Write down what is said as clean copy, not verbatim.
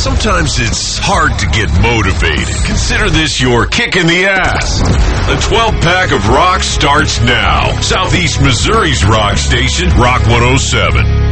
Sometimes it's hard to get motivated. Consider this your kick in the ass. The 12-pack of rock starts now. Southeast Missouri's rock station, Rock 107.